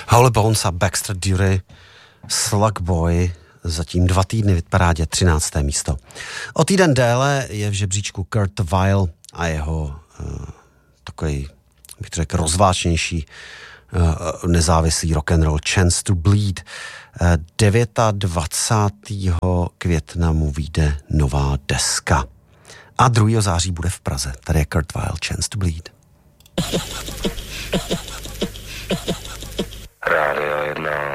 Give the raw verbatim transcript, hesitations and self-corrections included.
Holly Bones a Baxter Dury, Slug Boy, zatím dva týdny v parádě třinácté místo. O týden déle je v žebříčku Kurt Weill a jeho uh, takový, bych to řekl, rozvážnější uh, nezávislý rock'n'roll Chance to Bleed. Uh, dvacátého devátého května mu vyjde nová deska. A druhého září bude v Praze. Tady je Kurt Weill, Chance to Bleed. Rádio jedna.